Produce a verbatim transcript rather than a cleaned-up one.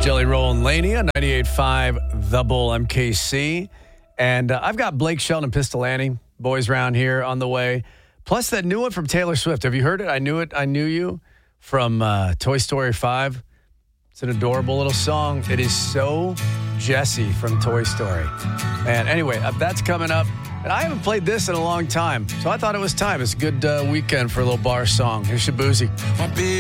Jelly Roll and Laney on ninety-eight point five The Bull M K C. And uh, I've got Blake Shelton and Pistol Annie, boys round here on the way. Plus that new one from Taylor Swift. Have you heard it? I Knew It, I Knew You from uh, Toy Story five. It's an adorable little song. It is so Jessie from Toy Story. And anyway, uh, that's coming up. And I haven't played this in a long time, so I thought it was time. It's a good uh, weekend for a little bar song. Here's Shabuzi.